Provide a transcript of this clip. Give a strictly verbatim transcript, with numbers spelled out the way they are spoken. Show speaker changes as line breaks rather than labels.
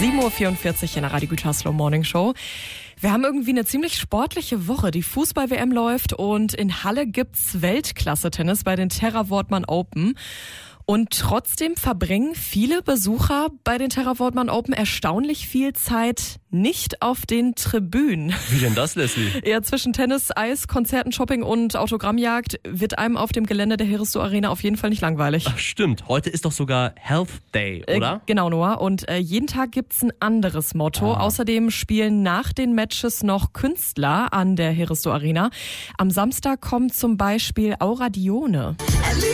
sieben Uhr vierundvierzig in der Radio Gütersloh Morning Show. Wir haben irgendwie eine ziemlich sportliche Woche. Die Fußball-W M läuft und in Halle gibt's Weltklasse-Tennis bei den Terra Wortmann Open. Und trotzdem verbringen viele Besucher bei den Terra Wortmann Open erstaunlich viel Zeit nicht auf den Tribünen.
Wie denn das, Leslie?
Ja, zwischen Tennis, Eis, Konzerten, Shopping und Autogrammjagd wird einem auf dem Gelände der Heristou Arena auf jeden Fall nicht langweilig.
Ach, stimmt. Heute ist doch sogar Health Day, oder?
Äh, genau, Noah. Und äh, jeden Tag gibt's ein anderes Motto. Ah. Außerdem spielen nach den Matches noch Künstler an der Heristou Arena. Am Samstag kommt zum Beispiel Aura Dione.